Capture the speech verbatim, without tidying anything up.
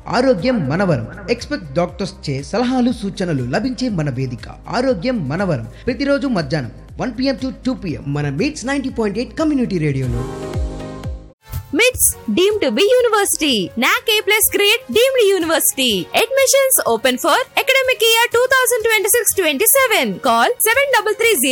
ఆరోగ్యం మనవరం. Expert doctors చే సలహాలు సూచనలు లభించే మన వేదిక ఆరోగ్యం మనవరం. ప్రతిరోజు మధ్యాహ్నం one p m to two p m మన meets ninety point eight community రేడియోలో. మిట్స్ డీమ్డ్ టు బి యూనివర్సిటీ. నాక్ ఏ plus grade deemed university. Admissions open for academic year two thousand twenty-six twenty-seven. Call seven three three zero